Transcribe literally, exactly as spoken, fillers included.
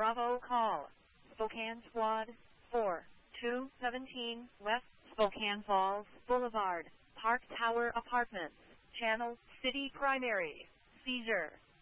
Bravo call. Spokane Squad four two seventeen West Spokane Falls Boulevard, Park Tower Apartments, Channel City Primary. Seizure.